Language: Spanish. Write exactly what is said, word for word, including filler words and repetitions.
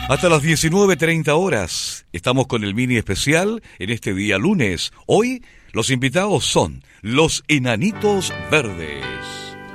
Hasta las diecinueve treinta horas estamos con el mini especial en este día lunes. Hoy los invitados son los Enanitos Verdes.